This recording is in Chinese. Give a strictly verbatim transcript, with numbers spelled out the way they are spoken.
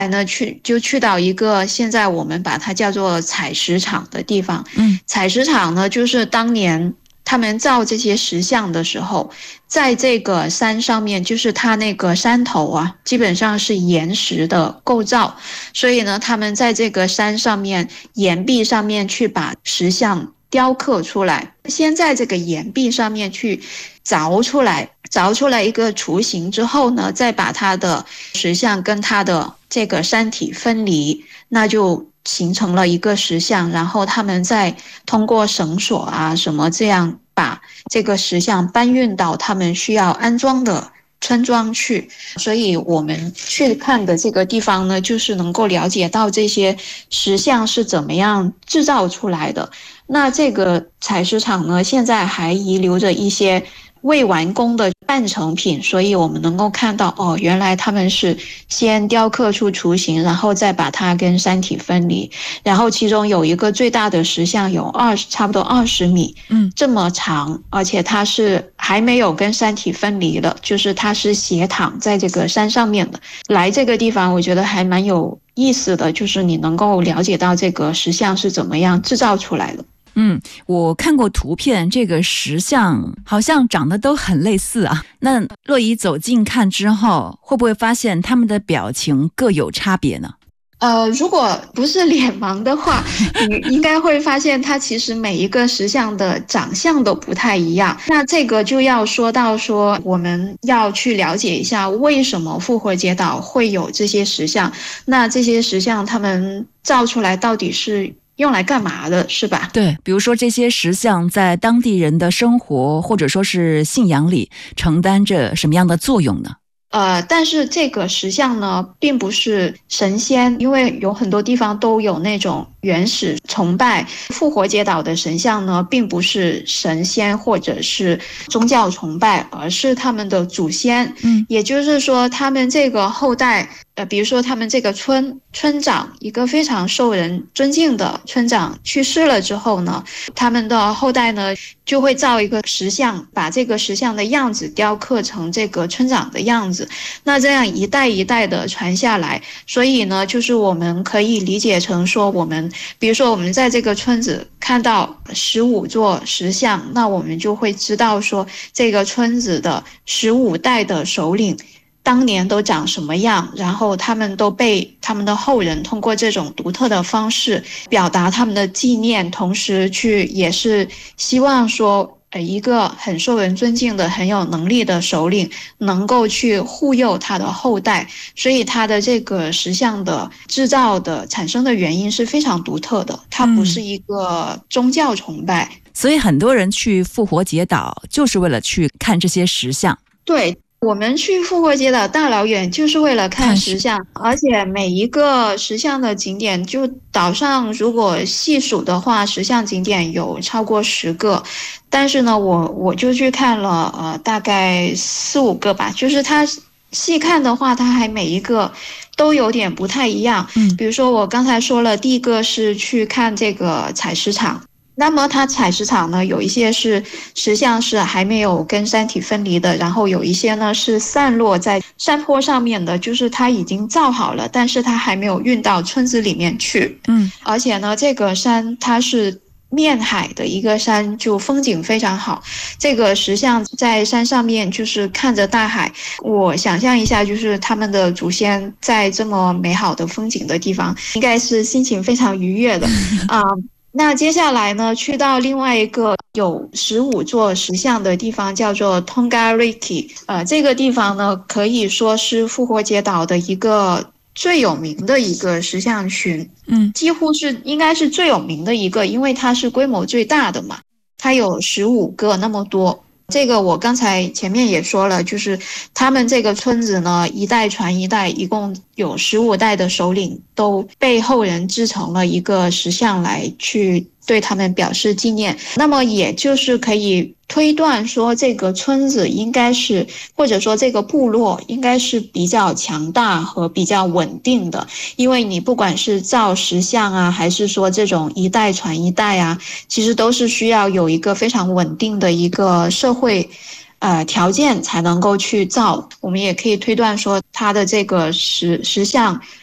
呢去就去到一个现在我们把它叫做采石场的地方。 嗯， 采石场呢，就是当年他们造这些石像的时候，在这个山上面，就是它那个山头啊，基本上是岩石的构造，所以呢，他们在这个山上面岩壁上面去把石像雕刻出来，先在这个岩壁上面去凿出来，凿出来一个雏形之后呢，再把它的石像跟它的这个山体分离，那就形成了一个石像，然后他们再通过绳索啊什么这样把这个石像搬运到他们需要安装的村庄去。所以我们去看的这个地方呢，就是能够了解到这些石像是怎么样制造出来的。那这个采石场呢，现在还遗留着一些未完工的半成品，所以我们能够看到，哦，原来他们是先雕刻出雏形，然后再把它跟山体分离，然后其中有一个最大的石像有二差不多二十米， 嗯， 这么长，而且它是还没有跟山体分离的，就是它是斜躺在这个山上面的。来这个地方，我觉得还蛮有意思的，就是你能够了解到这个石像是怎么样制造出来的。 嗯，我看过图片，这个石像好像长得都很类似啊。那洛伊走近看之后，会不会发现他们的表情各有差别呢？ 呃，如果不是脸盲的话，你应该会发现它其实每一个石像的长相都不太一样。那这个就要说到说，我们要去了解一下为什么复活节岛会有这些石像，那这些石像他们造出来到底是用来干嘛的，是吧？ 对，比如说这些石像在当地人的生活或者说是信仰里承担着什么样的作用呢？ 呃，但是这个石像呢，并不是神仙，因为有很多地方都有那种原始崇拜。复活节岛的神像呢，并不是神仙或者是宗教崇拜，而是他们的祖先。 嗯， 也就是说，他们这个后代，呃，比如说他们这个村村长，一个非常受人尊敬的村长去世了之后呢，他们的后代呢就会造一个石像，把这个石像的样子雕刻成这个村长的样子。那这样一代一代的传下来，所以呢，就是我们可以理解成说，我们比如说我们在这个村子看到十五座石像，那我们就会知道说，这个村子的十五代的首领当年都长什么样，然后他们都被他们的后人通过这种独特的方式表达他们的纪念，同时去也是希望说呃，一个很受人尊敬的、很有能力的首领，能够去护佑他的后代，所以他的这个石像的制造的产生的原因是非常独特的，它不是一个宗教崇拜。 嗯，所以很多人去复活节岛就是为了去看这些石像。 对。我们去复活节岛大老远就是为了看石像，而且每一个石像的景点，就岛上如果细数的话，石像景点有超过十个，但是呢，我我就去看了，呃，大概四五个吧，就是它细看的话，它还每一个都有点不太一样。 嗯， 比如说我刚才说了，第一个是去看这个采石场。那么它采石场呢，有一些是石像是还没有跟山体分离的，然后有一些呢是散落在山坡上面的，就是它已经造好了，但是它还没有运到村子里面去。 嗯， 而且呢，这个山它是面海的一个山，就风景非常好。这个石像在山上面就是看着大海，我想象一下，就是他们的祖先在这么美好的风景的地方，应该是心情非常愉悦的啊。那接下来呢，去到另外一个有十五座石像的地方，叫做 Tongariki。呃，这个地方呢，可以说是复活节岛的一个最有名的一个石像群， 嗯， 几乎是应该是最有名的一个，因为它是规模最大的嘛，它有十五个那么多。这个我刚才前面也说了，就是他们这个村子呢，一代传一代，一共有十五代的首领都被后人制成了一个石像来去对他们表示纪念。那么也就是可以推断说，这个村子应该是，或者说这个部落应该是比较强大和比较稳定的，因为你不管是造石像啊，还是说这种一代传一代啊，其实都是需要有一个非常稳定的一个社会呃条件才能够去造。我们也可以推断说，它的这个石石像